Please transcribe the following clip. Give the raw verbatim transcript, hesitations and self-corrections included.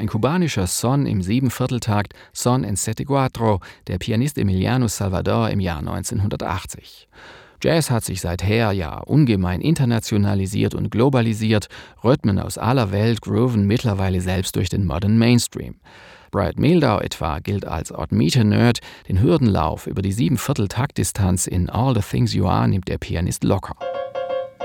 ein kubanischer Son im Siebenvierteltakt, Son en siete cuatro, der Pianist Emiliano Salvador im Jahr neunzehnhundertachtzig. Jazz hat sich seither ja ungemein internationalisiert und globalisiert, Rhythmen aus aller Welt grooven mittlerweile selbst durch den Modern Mainstream. Brad Mehldau etwa gilt als Odd-Meter-Nerd, den Hürdenlauf über die Siebenviertel-Taktdistanz in All the Things You Are nimmt der Pianist locker.